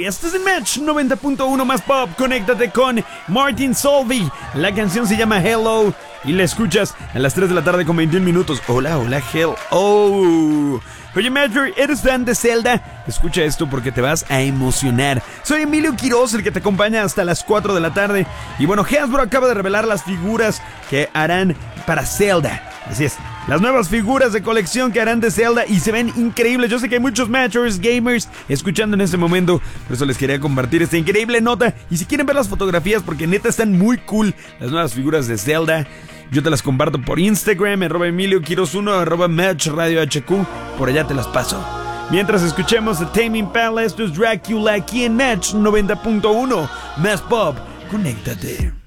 Esto es el Match 90.1 más pop. Conéctate con Martin Solveig. La canción se llama Hello y la escuchas a las 3 de la tarde con 21 minutos. Hola, hello. Oye, Major, ¿eres fan de Zelda? Escucha esto porque te vas a emocionar. Soy Emilio Quiroz, el que te acompaña hasta las 4 de la tarde. Y bueno, Hasbro acaba de revelar las figuras que harán para Zelda. Así es, las nuevas figuras de colección que harán de Zelda y se ven increíbles. Yo sé que hay muchos Majors, gamers, escuchando en este momento. Por eso les quería compartir esta increíble nota. Y si quieren ver las fotografías, porque neta están muy cool las nuevas figuras de Zelda, yo te las comparto por Instagram, @EmilioQuiroz1, @MatchRadioHQ. Por allá te las paso. Mientras escuchemos a Tame Impala, esto es Dracula aquí en Match 90.1. Más pop, conéctate.